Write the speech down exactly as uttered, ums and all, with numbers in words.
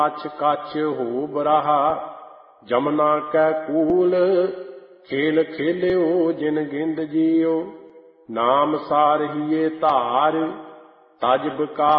कछ कछ हो बराहा जमुना कै कूल खेल खेलियो जिन गिंद जियो नाम सारहिए धार तज बका